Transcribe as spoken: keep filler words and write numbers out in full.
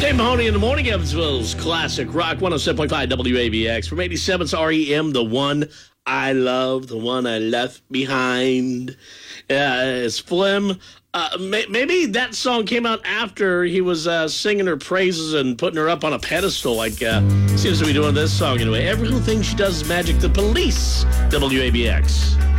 Dave Mahoney in the morning, Evansville's classic rock one oh seven point five W A B X. From eighty-seven's R E M, the one I love, the one I left behind. Uh, it's Flim. Uh, may- maybe that song came out after he was uh, singing her praises and putting her up on a pedestal, like uh, seems to be doing this song anyway. Everything she does is magic. The Police, W A B X.